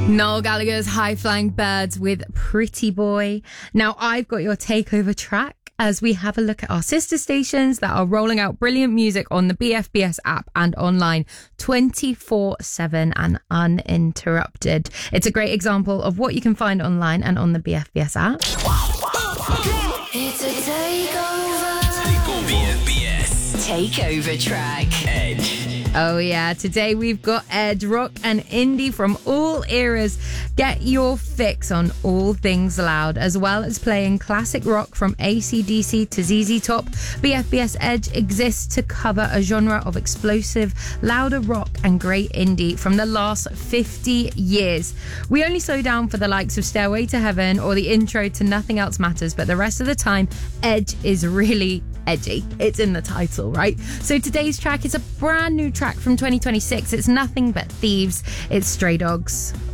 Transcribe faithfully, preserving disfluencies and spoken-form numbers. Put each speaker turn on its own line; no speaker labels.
Noel Gallagher's High Flying Birds with Pretty Boy. Now I've got your takeover track as we have a look at our sister stations that are rolling out brilliant music on the B F B S app and online twenty-four seven and uninterrupted. It's a great example of what you can find online and on the B F B S app.
It's a takeover.
Takeover. B F B S.
Takeover track.
Edge.
Oh yeah, today we've got Edge, rock and indie from all eras. Get your fix on all things loud, as well as playing classic rock from A C D C to Z Z Top. B F B S Edge exists to cover a genre of explosive, louder rock and great indie from the last fifty years. We only slow down for the likes of Stairway to Heaven or the intro to Nothing Else Matters, but the rest of the time, Edge is really edgy. It's in the title, right? So today's track is a brand new track from twenty twenty-six. It's nothing but thieves. It's Stray Dogs.